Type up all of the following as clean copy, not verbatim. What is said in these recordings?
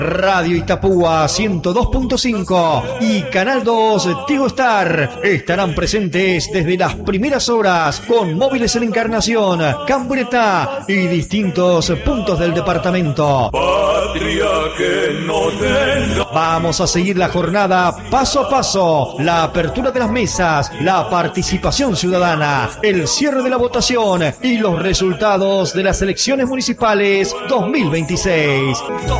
Radio Itapúa 102.5 y Canal 2 Tigo Star estarán presentes desde las primeras horas con móviles en Encarnación, Cambreta y distintos puntos del departamento. Patria que no tenga. Vamos a seguir la jornada paso a paso, la apertura de las mesas, la participación ciudadana, el cierre de la votación y los resultados de las elecciones municipales 2026.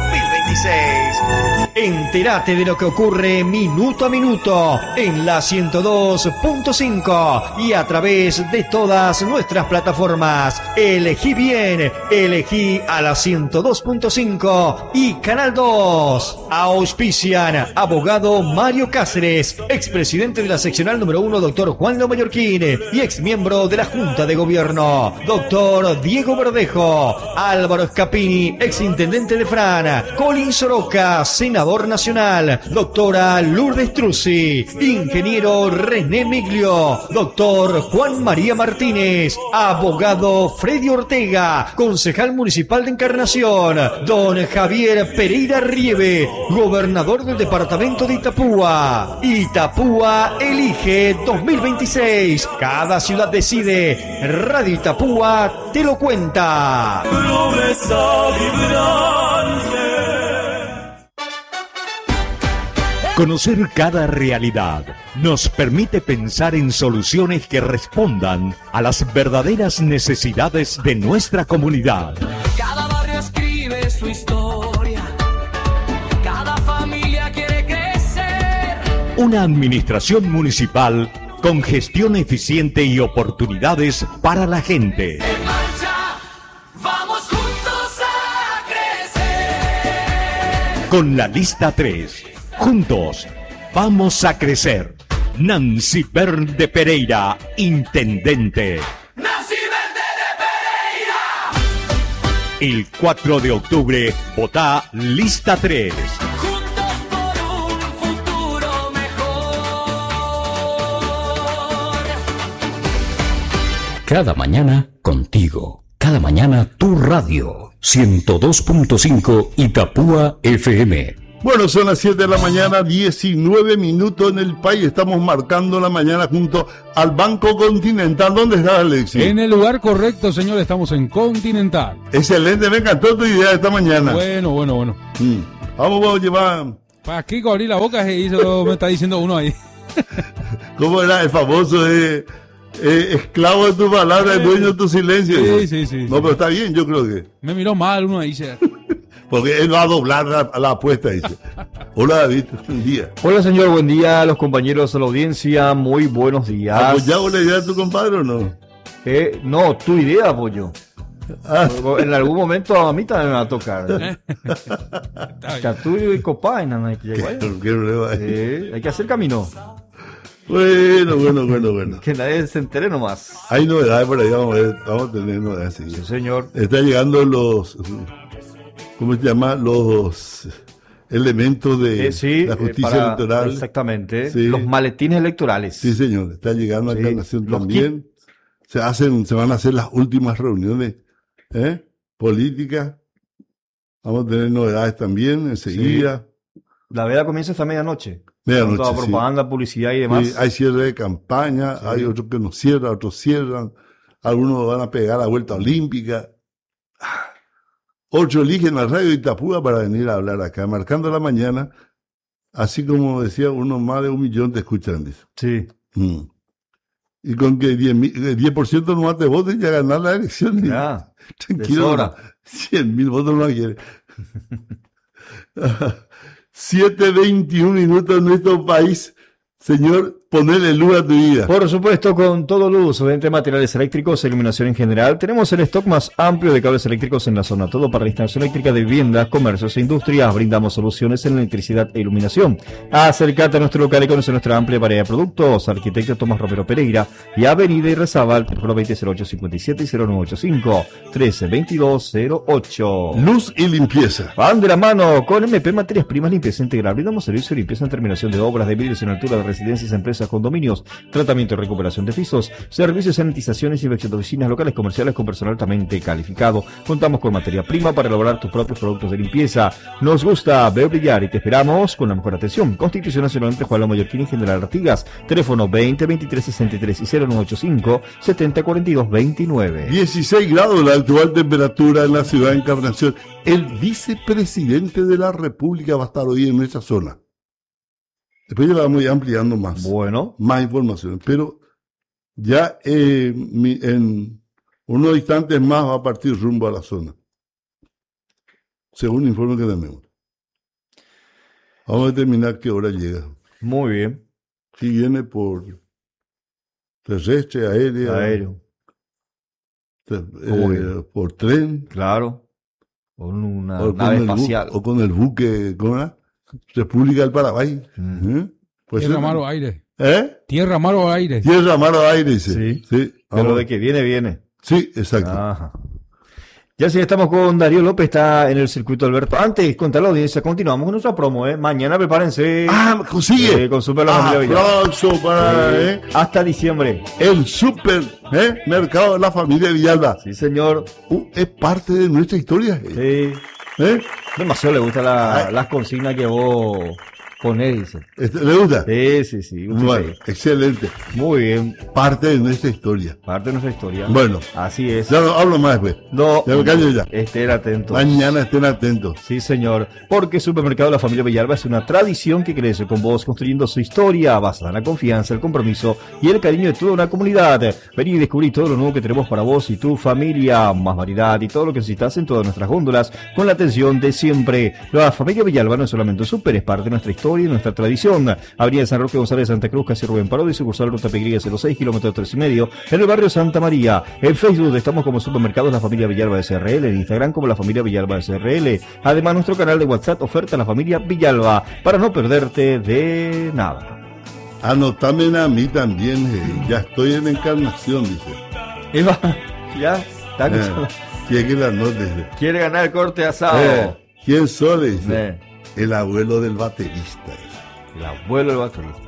Entérate de lo que ocurre minuto a minuto en la 102.5 y a través de todas nuestras plataformas. Elegí bien, elegí a la 102.5 y Canal 2. Auspician abogado Mario Cáceres, expresidente de la seccional número 1, doctor Juan Lo Mallorquín, y exmiembro de la Junta de Gobierno, doctor Diego Verdejo, Álvaro Scapini, exintendente de Fran, Colin Soroca, senador nacional, doctora Lourdes Truzzi, ingeniero René Miglio, doctor Juan María Martínez, abogado Freddy Ortega, concejal municipal de Encarnación, don Javier Pereira Rieve, gobernador del departamento de Itapúa. Itapúa elige 2026. Cada ciudad decide. Radio Itapúa te lo cuenta. Promesa vibrante. Conocer cada realidad nos permite pensar en soluciones que respondan a las verdaderas necesidades de nuestra comunidad. Cada barrio escribe su historia, cada familia quiere crecer. Una administración municipal con gestión eficiente y oportunidades para la gente. En marcha, vamos juntos a crecer. Con la lista 3. Juntos, vamos a crecer. Nancy Verde Pereira, intendente. Nancy Verde de Pereira. El 4 de octubre, votá lista 3. Juntos por un futuro mejor. Cada mañana contigo. Cada mañana tu radio. 102.5 Itapúa FM. Bueno, son las 7 de la mañana, 19 minutos en el país. Estamos marcando la mañana junto al Banco Continental. ¿Dónde está, Alexis? En el lugar correcto, señor. Estamos en Continental. Excelente, me encantó tu idea esta mañana. Bueno. Vamos a llevar... Para Kiko abrir la boca y eso me está diciendo uno ahí. ¿Cómo era el famoso esclavo de tu palabra, dueño de tu silencio? Sí. No, pero está bien, yo creo que... Me miró mal uno ahí. Porque él va a doblar la apuesta, dice. Hola, David, buen día. Hola, señor, buen día a los compañeros de la audiencia, muy buenos días. ¿Apoyado la idea de tu compadre o no? No, tu idea, apoyo. En algún momento a mí también me va a tocar. Chatuyo y Copaina, no hay que llegar. Hay que hacer camino. Bueno. Que nadie se entere nomás. Hay novedades por ahí, vamos a tener novedades. Sí, señor. Está llegando los... ¿Cómo se llama? Los elementos de la justicia electoral. Exactamente. Sí. Los maletines electorales. Sí, señor. Está llegando a Encarnación también. Se van a hacer las últimas reuniones políticas. Vamos a tener novedades también enseguida. Sí. La veda comienza esta medianoche. Con toda propaganda, publicidad y demás. Sí, hay cierre de campaña, hay otros que no cierran, otros cierran. Algunos van a pegar la vuelta olímpica. 8 eligen la radio Itapúa para venir a hablar acá, marcando la mañana, así como decía uno, más de 1 millón te escuchan, dice. Sí. Y con que 10% nomás te voten, ya ganar la elección. Ya, tranquilo, 100.000 votos no quiere. 7:21 minutos en nuestro país. Señor, ponele luz a tu vida. Por supuesto, con todo luz, venta de materiales eléctricos, iluminación en general. Tenemos el stock más amplio de cables eléctricos en la zona. Todo para la instalación eléctrica de viviendas, comercios e industrias. Brindamos soluciones en electricidad e iluminación. Acércate a nuestro local y conoce nuestra amplia variedad de productos. Arquitecto Tomás Romero Pereira y Avenida Irrazabal, teléfono 200857 y 0985 132208. Luz y limpieza. Van de la mano con MP Materias Primas Limpieza Integral. Brindamos servicio de limpieza en terminación de obras de vidrios en altura de residencias, empresas, empresas, condominios, tratamiento y recuperación de pisos, servicios, sanitizaciones y inspección de oficinas locales comerciales con personal altamente calificado. Contamos con materia prima para elaborar tus propios productos de limpieza. Nos gusta ver brillar y te esperamos con la mejor atención. Constitución Nacional entre Juan Mallorquín y General Artigas. Teléfono 20 23 63 y 0985 70 42 29. 16 grados la actual temperatura en la ciudad de Encarnación. El vicepresidente de la República va a estar hoy en nuestra zona. Después ya la vamos a ir ampliando más. Bueno. Más información. Pero ya en unos instantes más va a partir rumbo a la zona. Según el informe que tenemos. Vamos a determinar qué hora llega. Muy bien. Si viene por terrestre, aéreo. Por tren. Claro. Con una nave espacial. O con el buque, ¿cómo era? República del Paraguay. Pues Tierra, mar o aire. Tierra, mar o aire. Tierra, mar o aire, dice. Sí. Pero de que viene. Sí, exacto. Ajá. Ya sí, estamos con Darío López, está en el circuito Alberto. Antes, contar la audiencia, continuamos con nuestra promo, Mañana prepárense. Consigue. Con Super La Familia Villalba. Aplauso para, hasta diciembre. El Super, Mercado de la Familia Villalba. Sí, señor. Es parte de nuestra historia. Sí. Demasiado le gustan las consignas que vos ponés, dice. ¿Le gusta? Sí. Bueno, excelente. Muy bien. Parte de nuestra historia. Bueno. Así es. Ya no hablo más después. No. Ya me callo ya. Estén atentos. Mañana estén atentos. Sí, señor. Porque Supermercado de la Familia Villalba es una tradición que crece con vos, construyendo su historia basada en la confianza, el compromiso y el cariño de toda una comunidad. Vení y descubrí todo lo nuevo que tenemos para vos y tu familia. Más variedad y todo lo que necesitas en todas nuestras góndolas con la atención de siempre. La Familia Villalba no es solamente un súper, es parte de nuestra historia y nuestra tradición. Avenida San Roque González de Santa Cruz, casi Rubén Parodi, sucursal Ruta Pegría 06, kilómetro 3,5, en el barrio Santa María. En Facebook estamos como Supermercados La Familia Villalba SRL, en Instagram como La Familia Villalba SRL. Además, nuestro canal de WhatsApp oferta La Familia Villalba, para no perderte de nada. Anotame a mí también, ya estoy en Encarnación, dice. Eva, ya, está escuchando. Quiere que la anote. Quiere ganar el corte asado. ¿Quién soy? Dice. El abuelo del baterista. El abuelo del baterista.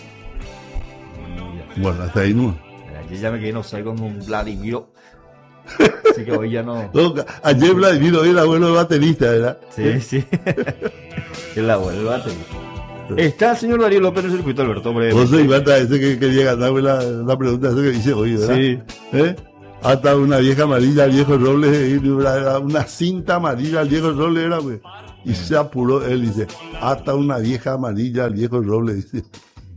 Bueno, hasta ahí no. Ayer ya me quedé, no sé, con un Vladimiro. Así que hoy ya no. Ayer Vladimiro era el abuelo del baterista, ¿verdad? Sí. El abuelo del baterista. Está el señor Darío López en el circuito Alberto. Vos sois Ivata, ese que quería ganarme la pregunta, eso que dice hoy, ¿verdad? Sí. Hasta una vieja amarilla al viejo Robles, una cinta amarilla al viejo Robles era, pues. Y se apuró, él dice, hasta una vieja amarilla al viejo Robles, dice.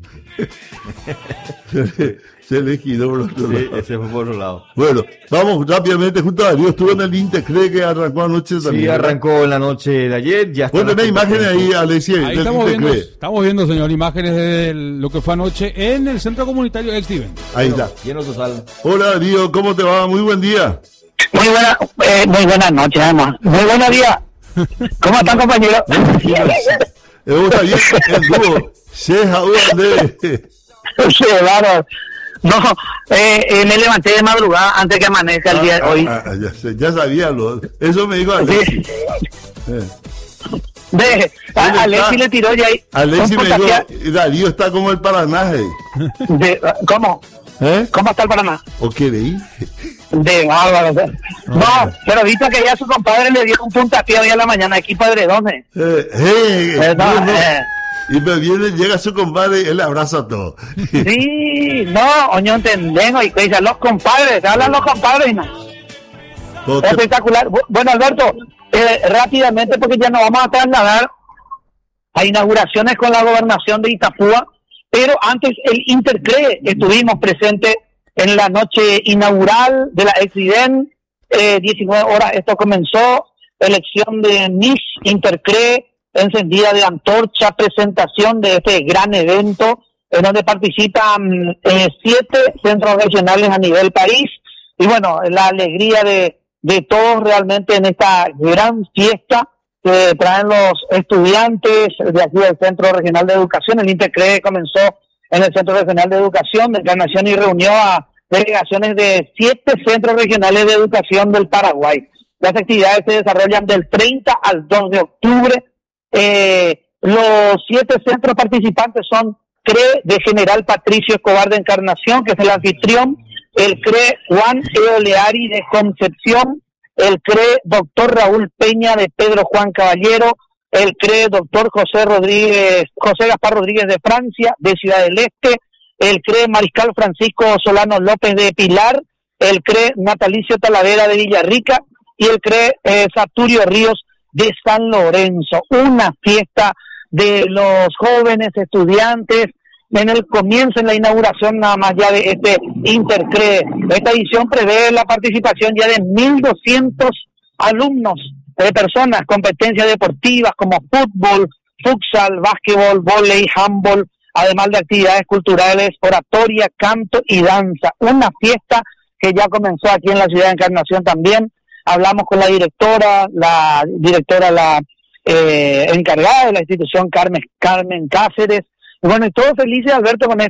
se le giró por otro lado. Sí, ese fue por otro lado. Bueno, vamos rápidamente junto a Darío. Estuvo en el Intercree que arrancó anoche también. Sí, arrancó en la noche de ayer. Ya está. Bueno, tenés imágenes ahí, Alexis. Ahí estamos viendo, señor, imágenes de lo que fue anoche en el Centro Comunitario Ex Steven. Ahí está. Lleno total. Hola, Darío, ¿cómo te va? Muy buen día. Muy buenas noches, además. Muy buenos días. ¿Cómo están, compañeros? Está bien, el dúo. Sí, claro. No, me levanté de madrugada antes que amanezca el día de hoy. Ya sabía, eso me dijo Alexis. Alexis le tiró ya ahí. Alexis me dijo, Darío está como el Paraná. ¿Cómo? ¿Cómo está el Paraná? ¿O quiere ir? De bárbaro. No, pero viste que ya su compadre le dio un puntapié hoy a la mañana aquí, Padredones. Y me viene, llega su compadre y él le abraza a todos. Sí, no, oño entendengo y que dice los compadres, hablan los compadres y no. Espectacular. Bueno, Alberto, rápidamente porque ya nos vamos a trasladar a inauguraciones con la gobernación de Itapúa, pero antes el Intercree, estuvimos presentes en la noche inaugural de la Exiden, 19 horas esto comenzó, elección de Miss Intercree, encendida de antorcha, presentación de este gran evento en donde participan 7 centros regionales a nivel país y bueno, la alegría de todos realmente en esta gran fiesta que traen los estudiantes de aquí del Centro Regional de Educación. El Intercree comenzó en el Centro Regional de Educación de Encarnación y reunió a delegaciones de 7 centros regionales de educación del Paraguay. Las actividades se desarrollan del 30 al 2 de octubre. Los 7 centros participantes son CRE de General Patricio Escobar de Encarnación, que es el anfitrión, el CRE Juan Eoleari de Concepción, el CRE Doctor Raúl Peña de Pedro Juan Caballero, el CRE Doctor José Gaspar Rodríguez de Francia, de Ciudad del Este, el CRE Mariscal Francisco Solano López de Pilar, el CRE Natalicio Talavera de Villarrica y el CRE Saturio Ríos de San Lorenzo. Una fiesta de los jóvenes estudiantes en el comienzo, en la inauguración nada más ya de este Intercre. Esta edición prevé la participación ya de 1.200 alumnos, de personas, competencias deportivas como fútbol, futsal, básquetbol, vóley, handball, además de actividades culturales, oratoria, canto y danza. Una fiesta que ya comenzó aquí en la ciudad de Encarnación también. Hablamos con la directora encargada de la institución, Carmen Cáceres. Y bueno, y todos felices, Alberto, con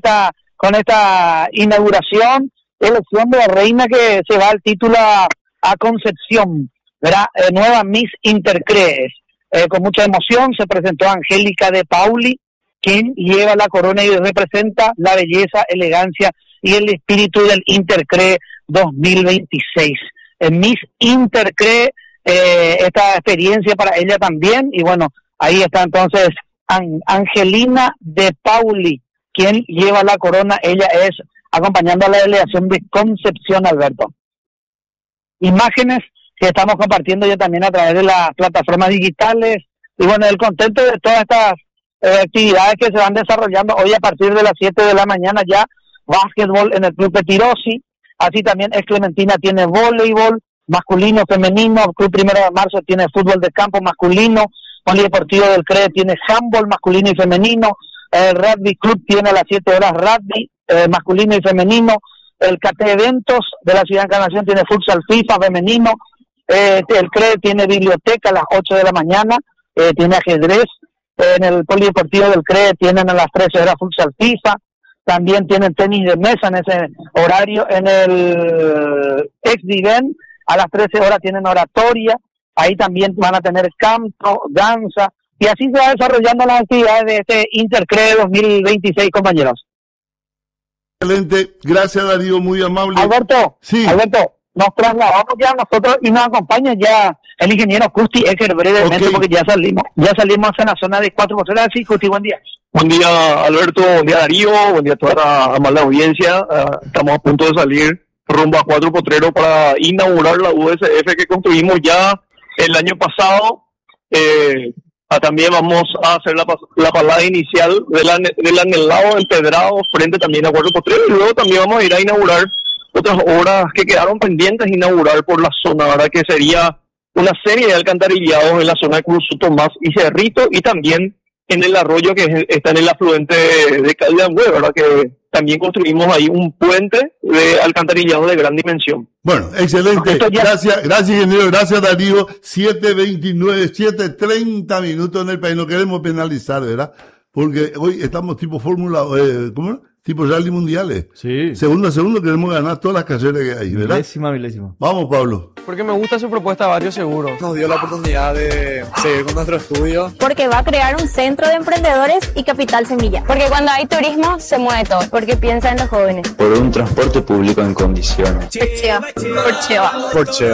esta inauguración, elección de la reina que se va al título a Concepción, ¿verdad? Nueva Miss Intercrees. Con mucha emoción se presentó Angélica de Pauli, quien lleva la corona y representa la belleza, elegancia y el espíritu del Intercre 2026. Miss Intercre, esta experiencia para ella también, y bueno, ahí está entonces Angelina de Pauli, quien lleva la corona. Ella es acompañando a la delegación de Concepción, Alberto. Imágenes que estamos compartiendo ya también a través de las plataformas digitales, y bueno, el contento de todas estas actividades que se van desarrollando hoy a partir de las 7 de la mañana. Ya básquetbol en el Club Petirosi, así también Ex Clementina tiene voleibol masculino, femenino, el Club 1 de Marzo tiene fútbol de campo masculino, Polideportivo del CRE tiene handball masculino y femenino, el Rugby Club tiene a las 7 horas rugby masculino y femenino, el CAT Eventos de la Ciudad de Encarnación tiene futsal FIFA femenino, el CRE tiene biblioteca a las 8 de la mañana, tiene ajedrez, en el Polideportivo del CRE tienen a las 13 horas futsal FIFA, también tienen tenis de mesa en ese horario, en el Ex-Diven a las 13 horas tienen oratoria, ahí también van a tener canto, danza, y así se va desarrollando las actividades de este Intercre 2026, compañeros. Excelente, gracias Darío, muy amable. Alberto, sí. Alberto, nos trasladamos ya nosotros y nos acompaña ya el ingeniero Custi Ecker brevemente, porque ya salimos en la zona de 4x0. Así, Custi, buen día. Buen día, Alberto, buen día, Darío, buen día a toda la amable audiencia. Estamos a punto de salir rumbo a Cuatro Potreros para inaugurar la USF que construimos ya el año pasado. También vamos a hacer la palada inicial del anhelado empedrado frente también a Cuatro Potreros, y luego también vamos a ir a inaugurar otras obras que quedaron pendientes de inaugurar por la zona, ¿verdad? Que sería una serie de alcantarillados en la zona de Cruz Tomás y Cerrito, y también en el arroyo que está en el afluente de Calidangüe, ¿verdad? Que también construimos ahí un puente de alcantarillado de gran dimensión. Bueno, excelente. Gracias, ingeniero. Gracias, Darío. 7:30 minutos en el país. No queremos penalizar, ¿verdad? Porque hoy estamos tipo Fórmula, ¿cómo? Tipo rally mundiales. Sí. Segundo a segundo queremos ganar todas las carreras que hay, ¿verdad? Milésima. Vamos, Pablo. Porque me gusta su propuesta Barrio Seguro. Nos dio la oportunidad de seguir con nuestro estudio. Porque va a crear un centro de emprendedores y capital semilla. Porque cuando hay turismo se mueve todo. Porque piensa en los jóvenes. Por un transporte público en condiciones. Por Cheva. Por Cheva.